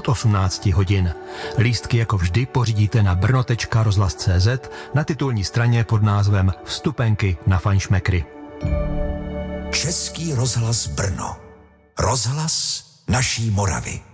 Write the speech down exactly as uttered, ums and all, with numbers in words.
od osmnácti hodin. Lístky jako vždy pořídíte na brno tečka rozhlas tečka cé zet na titulní straně pod názvem Vstupenky na fajnšmekry. Český rozhlas Brno. Rozhlas naší Moravy.